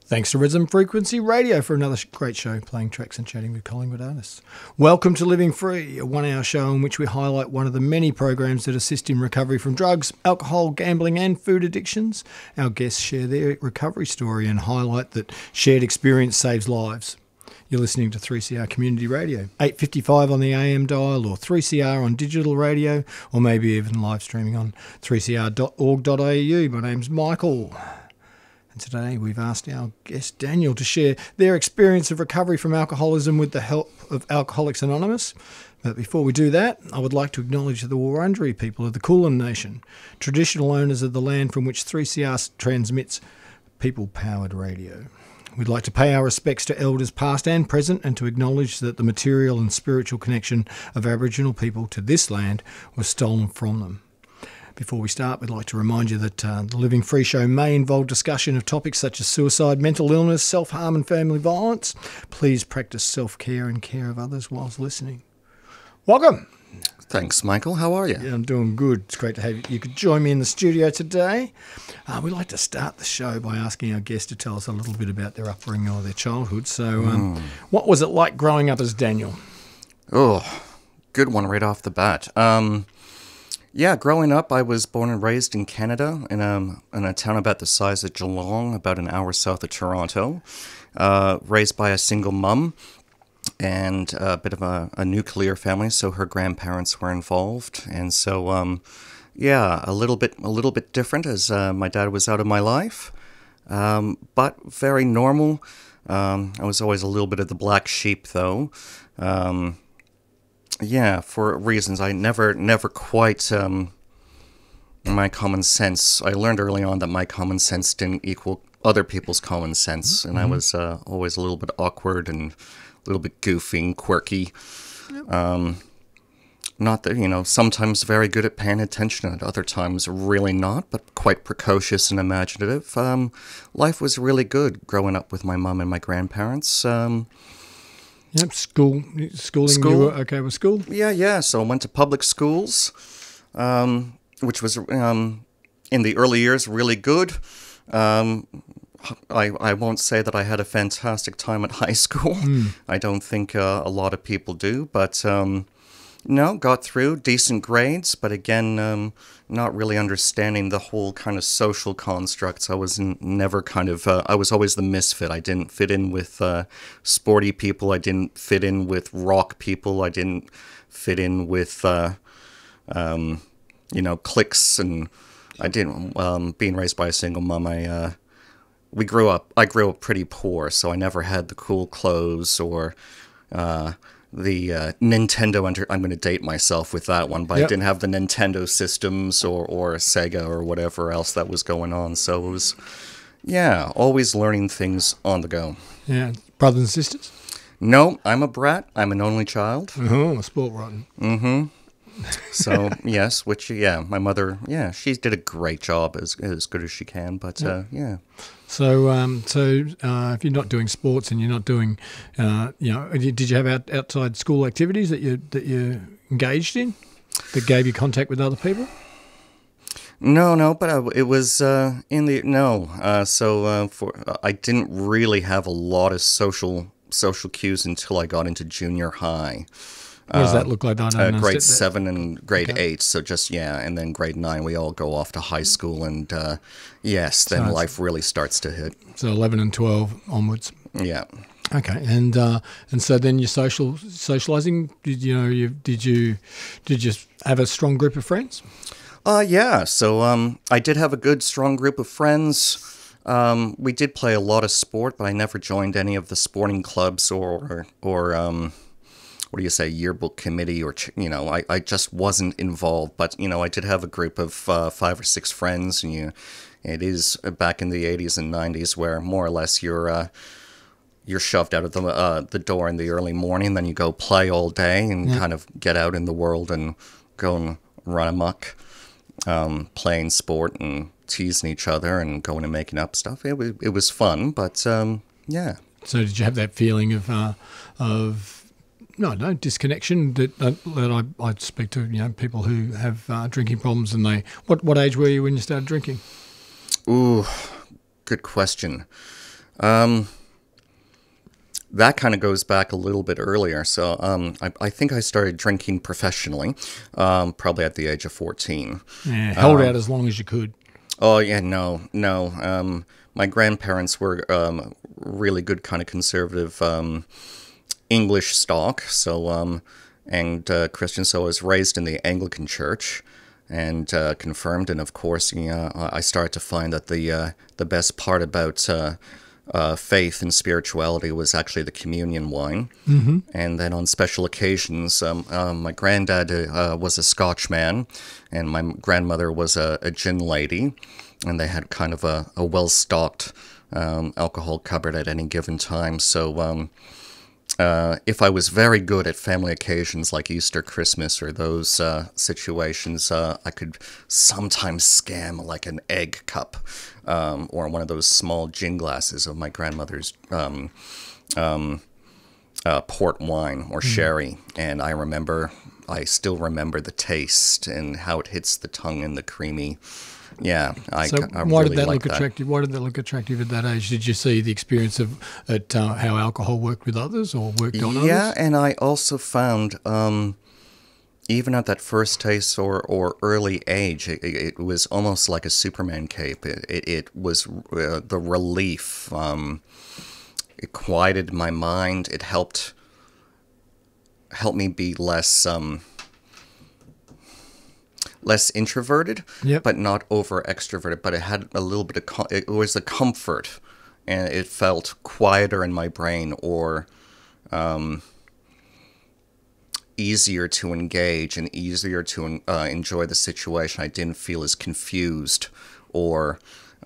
Thanks to Rhythm Frequency Radio for another great show playing tracks and chatting with Collingwood artists. Welcome to Living Free, a 1 hour show in which we highlight one of the many programs that assist in recovery from drugs, alcohol, gambling and food addictions. Our guests share their recovery story and highlight that shared experience saves lives. You're listening to 3CR Community Radio, 855 on the AM dial or 3CR on digital radio, or maybe even live streaming on 3cr.org.au. My name's Michael. Today we've asked our guest Daniel to share their experience of recovery from alcoholism with the help of Alcoholics Anonymous. But before we do that, I would like to acknowledge the Wurundjeri people of the Kulin Nation, traditional owners of the land from which 3CR transmits people-powered radio. We'd like to pay our respects to elders past and present and to acknowledge that the material and spiritual connection of Aboriginal people to this land was stolen from them. Before we start, we'd like to remind you that the Living Free show may involve discussion of topics such as suicide, mental illness, self-harm and family violence. Please practice self-care and care of others whilst listening. Welcome. Thanks, Michael. How are you? Yeah, I'm doing good. It's great to have you. You could join me in the studio today. We'd like to start the show by asking our guests to tell us a little bit about their upbringing or their childhood. So what was it like growing up as Daniel? Oh, good one right off the bat. Yeah, growing up, I was born and raised in Canada in a town about the size of Geelong, about an hour south of Toronto. Raised by a single mum and a bit of a nuclear family, so her grandparents were involved. And so, yeah, a little bit different as my dad was out of my life, but very normal. I was always a little bit of the black sheep, though. Yeah, for reasons I never quite, my common sense, I learned early on that my common sense didn't equal other people's common sense, and I was always a little bit awkward and a little bit goofy and quirky. Not that, sometimes very good at paying attention, at other times really not, but quite precocious and imaginative. Life was really good growing up with my mum and my grandparents. Yep, schooling. You were okay with school? Yeah. So I went to public schools, which was in the early years really good. I won't say that I had a fantastic time at high school. I don't think a lot of people do, but no, got through decent grades. But again, not really understanding the whole kind of social constructs. I was never kind of, I was always the misfit. I didn't fit in with sporty people. I didn't fit in with rock people. I didn't fit in with, cliques. And I didn't, being raised by a single mom, I grew up pretty poor. So I never had the cool clothes or, the Nintendo, I'm going to date myself with that one, but yep. I didn't have the Nintendo systems or Sega or whatever else that was going on. So it was, yeah, always learning things on the go. Yeah. Brothers and sisters? No, I'm a brat. I'm an only child. Oh, sport rotten. Mm-hmm. So, yes, which, yeah, my mother, yeah, she did a great job, as good as she can, but, yeah. So, if you're not doing sports and you're not doing, did you have outside school activities that you engaged in that gave you contact with other people? No, but it was I didn't really have a lot of social cues until I got into junior high. What does that look like? Grade 7 and grade 8, so just, and then grade 9 we all go off to high school, and then life really starts to hit. So 11 and 12 onwards. Yeah. Okay, and so then your socializing, did you have a strong group of friends? Yeah, so I did have a good, strong group of friends. We did play a lot of sport, but I never joined any of the sporting clubs or what do you say, yearbook committee, or, I just wasn't involved. But, I did have a group of 5 or 6 friends, and it is back in the 80s and 90s where more or less you're shoved out of the door in the early morning, then you go play all day and kind of get out in the world and go and run amok, playing sport and teasing each other and going and making up stuff. It was fun, but, yeah. So did you have that feeling of no disconnection that I speak to people who have drinking problems, and what age were you when you started drinking? Ooh, good question. That kind of goes back a little bit earlier. So I think I started drinking professionally, probably at the age of 14. Yeah, held out as long as you could. Oh, yeah, no. My grandparents were really good kind of conservative English stock, so and Christian. So I was raised in the Anglican Church and confirmed. And of course, I started to find that the best part about faith and spirituality was actually the communion wine. Mm-hmm. And then on special occasions, my granddad was a Scotchman, and my grandmother was a gin lady, and they had kind of a well-stocked alcohol cupboard at any given time. So if I was very good at family occasions like Easter, Christmas, or those situations, I could sometimes scam like an egg cup or one of those small gin glasses of my grandmother's port wine or sherry. And I still remember the taste and how it hits the tongue and the creamy. Yeah, I why really did that like look attractive? Why did that look attractive at that age? Did you see the experience of how alcohol worked with others or worked on others? Yeah, and I also found, even at that first taste or early age, it was almost like a Superman cape. It was the relief. It quieted my mind. It helped me be less introverted, yep, but not over extroverted. But it had a little bit of it was a comfort, and it felt quieter in my brain, or easier to engage and easier to enjoy the situation. I didn't feel as confused or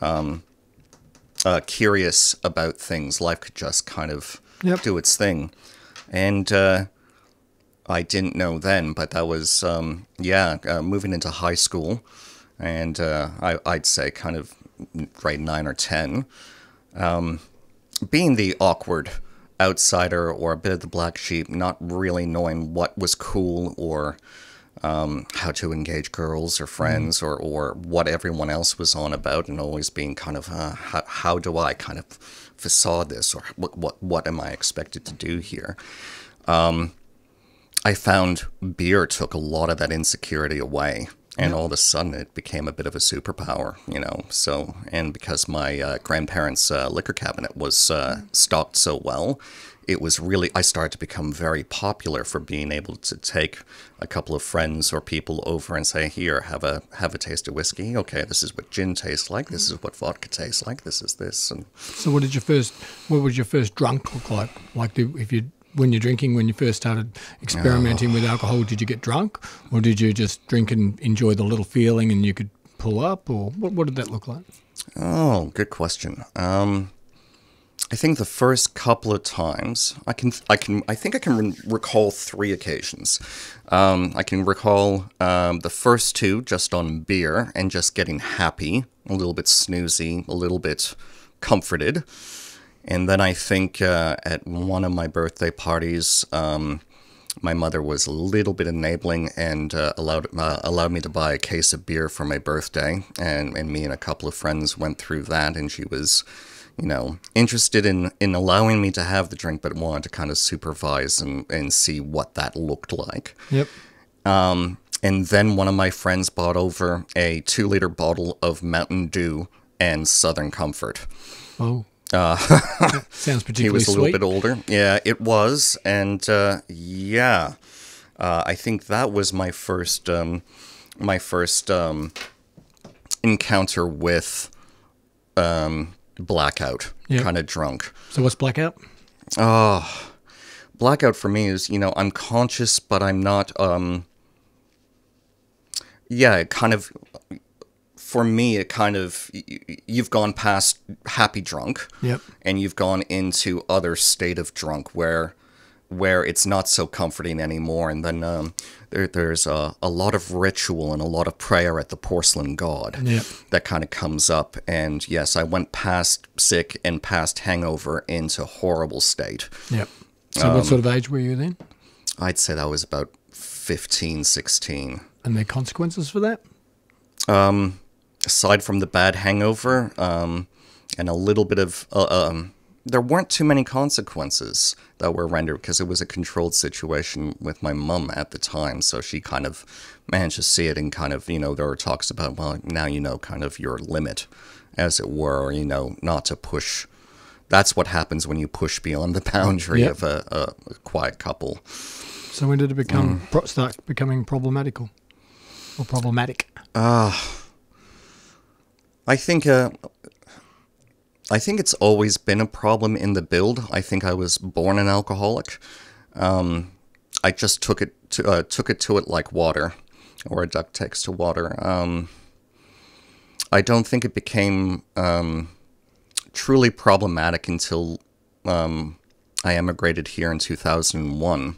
curious about things. Life could just kind of do its thing, and I didn't know then, but that was, moving into high school, and I'd say kind of grade 9 or 10, being the awkward outsider or a bit of the black sheep, not really knowing what was cool or how to engage girls or friends or what everyone else was on about, and always being kind of, how do I kind of facade this, or what am I expected to do here? I found beer took a lot of that insecurity away, and all of a sudden it became a bit of a superpower, So, and because my grandparents' liquor cabinet was stocked so well, it was really, I started to become very popular for being able to take a couple of friends or people over and say, here, have a taste of whiskey. Okay, this is what gin tastes like. This is what vodka tastes like. This is this. And so what was your first drunk look like? When you're drinking, when you first started experimenting with alcohol, did you get drunk, or did you just drink and enjoy the little feeling and you could pull up, or what did that look like? Oh, good question. I think the first couple of times, I think I can recall 3 occasions. I can recall the first 2 just on beer and just getting happy, a little bit snoozy, a little bit comforted. And then I think at one of my birthday parties, my mother was a little bit enabling and allowed me to buy a case of beer for my birthday. And me and a couple of friends went through that, and she was, interested in allowing me to have the drink, but wanted to kind of supervise and see what that looked like. Yep. And then one of my friends bought over a 2-liter bottle of Mountain Dew and Southern Comfort. Oh. Sounds particularly sweet. He was a little bit older. Yeah, it was. And I think that was my first encounter with blackout, kind of drunk. So what's blackout? Blackout for me is, I'm conscious, but I'm not, for me, it kind of, you've gone past happy drunk, yep, and you've gone into other state of drunk where it's not so comforting anymore. And then there's a lot of ritual and a lot of prayer at the porcelain god, yep, that kind of comes up. And yes, I went past sick and past hangover into horrible state. Yep. So what sort of age were you then? I'd say that was about 15, 16. And there consequences for that? Aside from the bad hangover, and a little bit of there weren't too many consequences that were rendered because it was a controlled situation with my mum at the time. So she kind of managed to see it and kind of, there were talks about, well, now you know kind of your limit, as it were, not to push. That's what happens when you push beyond the boundary of a quiet couple. So when did it start becoming problematical or problematic? I think it's always been a problem in the build. I think I was born an alcoholic. I just took it to it like water, or a duck takes to water. I don't think it became truly problematic until I emigrated here in 2001.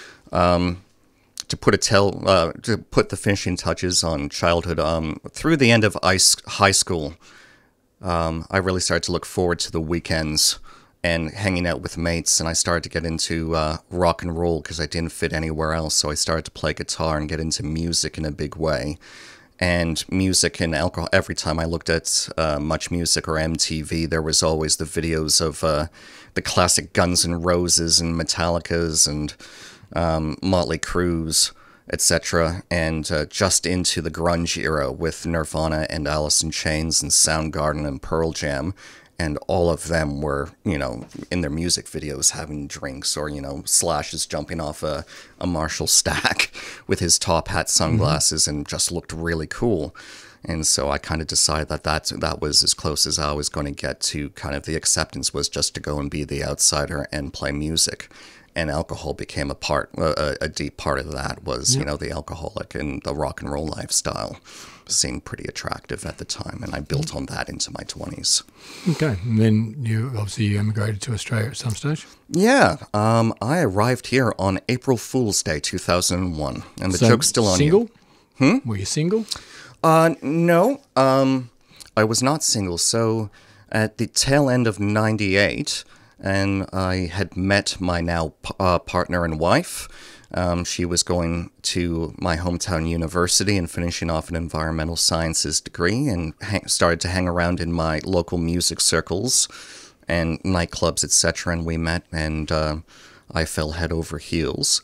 To put the finishing touches on childhood, through the end of high school, I really started to look forward to the weekends and hanging out with mates, and I started to get into rock and roll because I didn't fit anywhere else, so I started to play guitar and get into music in a big way. And music and alcohol, every time I looked at Much Music or MTV, there was always the videos of the classic Guns N' Roses and Metallicas and Motley Crue's, etc., and just into the grunge era with Nirvana and Alice in Chains and Soundgarden and Pearl Jam, and all of them were, in their music videos having drinks, or, Slash is jumping off a Marshall stack with his top hat, sunglasses, and just looked really cool. And so I kind of decided that was as close as I was going to get to kind of the acceptance, was just to go and be the outsider and play music. And alcohol became a deep part of that, was, the alcoholic and the rock and roll lifestyle seemed pretty attractive at the time. And I built on that into my 20s. Okay. And then you emigrated to Australia at some stage? Yeah. I arrived here on April Fool's Day, 2001. And the joke's still on you. Single? Were you single? No. I was not single. So at the tail end of 98... and I had met my now partner and wife. She was going to my hometown university and finishing off an environmental sciences degree, and started to hang around in my local music circles and nightclubs, etc. And we met, and I fell head over heels.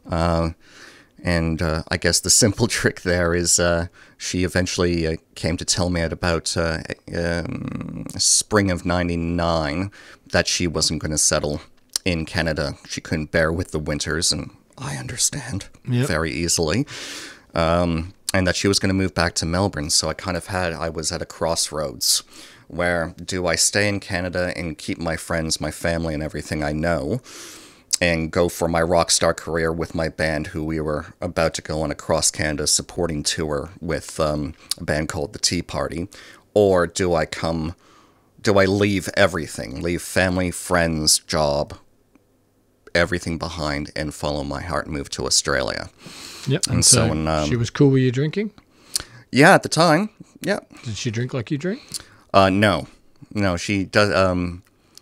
And I guess the simple trick there is she eventually came to tell me at about spring of 99 that she wasn't going to settle in Canada. She couldn't bear with the winters, and I understand very easily. And that she was going to move back to Melbourne. So I was at a crossroads where, do I stay in Canada and keep my friends, my family, and everything I know, and go for my rock star career with my band, who we were about to go on a cross-Canada supporting tour with a band called The Tea Party? Or do I leave everything, leave family, friends, job, everything behind, and follow my heart and move to Australia? Yep. And so when, she was cool with you drinking? Yeah, at the time, yeah. Did she drink like you drink? No, she does.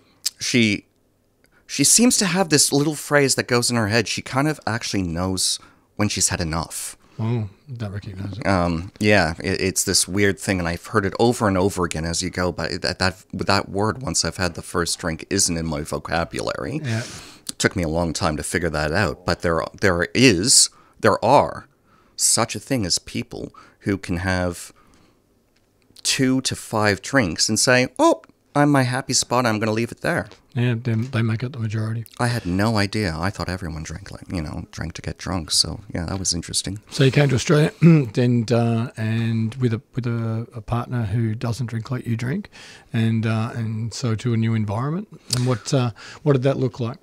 She seems to have this little phrase that goes in her head. She kind of actually knows when she's had enough. Oh, don't recognize it. Yeah, it's this weird thing, and I've heard it over and over again as you go. But that word, once I've had the first drink, isn't in my vocabulary. Yeah. It took me a long time to figure that out. But there are such a thing as people who can have 2 to 5 drinks and say, "Oh, I'm my happy spot. I'm going to leave it there." Yeah, they make up the majority. I had no idea. I thought everyone drank to get drunk. So yeah, that was interesting. So you came to Australia and with a partner who doesn't drink like you drink, and so to a new environment. And what did that look like?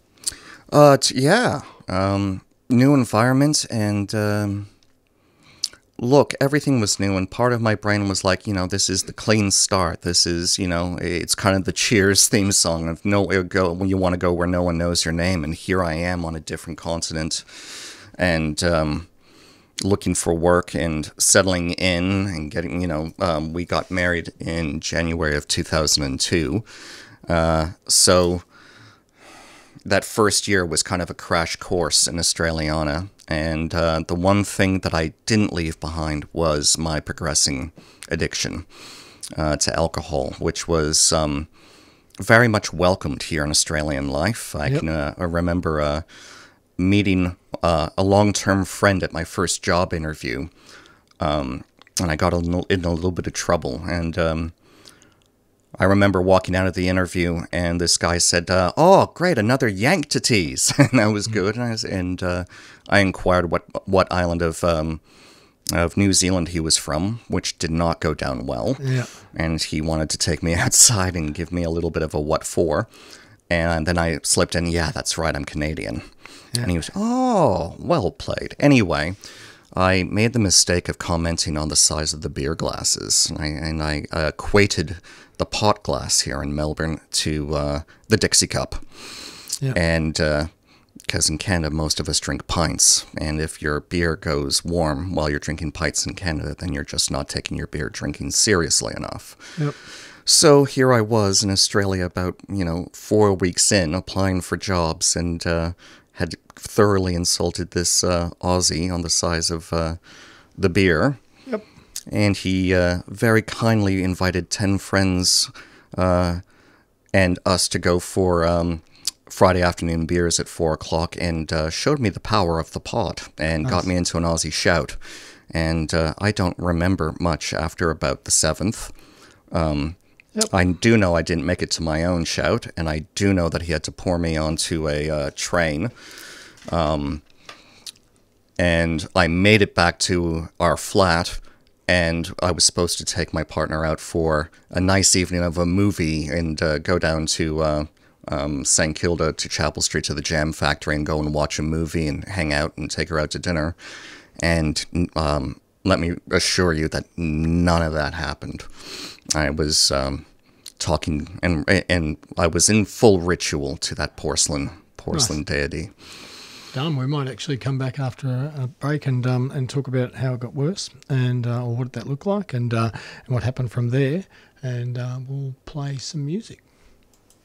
New environment, and look, everything was new, and part of my brain was like, this is the clean start. This is, it's kind of the Cheers theme song of nowhere go when you want to go where no one knows your name. And here I am on a different continent, and looking for work and settling in and getting, we got married in January of 2002. So that first year was kind of a crash course in Australiana. And the one thing that I didn't leave behind was my progressing addiction to alcohol, which was very much welcomed here in Australian life. I can remember meeting a long-term friend at my first job interview, and I got in a little bit of trouble. And I remember walking out of the interview, and this guy said, "Oh, great, another Yank to tease," and that was good. And I inquired what island of New Zealand he was from, which did not go down well. Yeah. And he wanted to take me outside and give me a little bit of a what for. And then I slipped in, yeah, that's right, I'm Canadian. Yeah. And he was, oh, well played. Anyway, I made the mistake of commenting on the size of the beer glasses. And I equated the pot glass here in Melbourne to the Dixie cup. Yeah. And because in Canada, most of us drink pints. And if your beer goes warm while you're drinking pints in Canada, then you're just not taking your beer drinking seriously enough. Yep. So here I was in Australia about, 4 weeks in, applying for jobs, and had thoroughly insulted this Aussie on the size of the beer. Yep. And he very kindly invited 10 friends and us to go for Friday afternoon beers at 4 o'clock, and showed me the power of the pot and got me into an Aussie shout. And I don't remember much after about the 7th. Yep. I do know I didn't make it to my own shout, and I do know that he had to pour me onto a train. And I made it back to our flat, and I was supposed to take my partner out for a nice evening of a movie and go down to St. Kilda to Chapel Street to the Jam Factory and go and watch a movie and hang out and take her out to dinner. And let me assure you that none of that happened. I was talking, and I was in full ritual to that porcelain nice. Deity. Done. We might actually come back after a break and talk about how it got worse and or what did that look like and what happened from there. And we'll play some music.